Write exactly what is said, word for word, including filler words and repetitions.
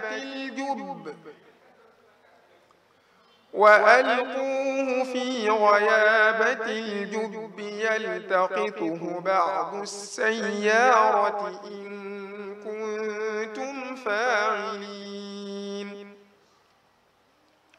الجب وألقوه في غيابة الجب يلتقطه بعض السيارة إن كنتم فاعلين.